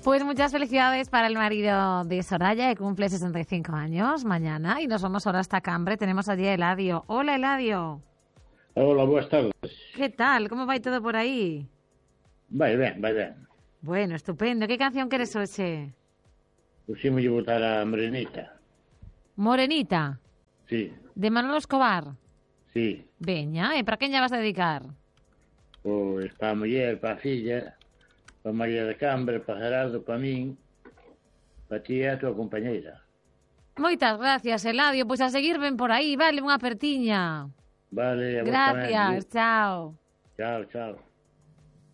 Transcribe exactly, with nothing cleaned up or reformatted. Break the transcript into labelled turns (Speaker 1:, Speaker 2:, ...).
Speaker 1: Pues muchas felicidades para el marido de Soraya, que cumple sesenta y cinco años mañana. Y nos vamos ahora hasta Cambre. Tenemos allí a Eladio. Hola, Eladio.
Speaker 2: Hola, buenas tardes.
Speaker 1: ¿Qué tal? ¿Cómo va todo por ahí?
Speaker 2: Vai ben, vai ben.
Speaker 1: Bueno, estupendo. ¿Qué canción quieres hoxe?
Speaker 2: Puximos de botar a Morenita.
Speaker 1: Morenita?
Speaker 2: Sí.
Speaker 1: De Manolo Escobar?
Speaker 2: Sí.
Speaker 1: Veña, e para quen lla vas a dedicar?
Speaker 2: Pois para a muller, para a filla, para María de Cambre, para Gerardo, para min, para ti e a tua compañeira.
Speaker 1: Moitas gracias, Eladio. Pois a seguir ben por aí, vale, unha apertiña.
Speaker 2: Vale, a vos
Speaker 1: Gracias,
Speaker 2: tamén.
Speaker 1: chao.
Speaker 2: Chao, chao.